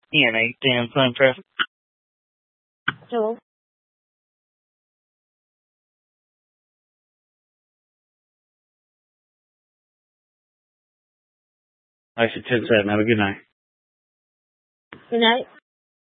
Ian, ain't damn phone traffic. Hello. I should 10-7. Have a good night. Good night.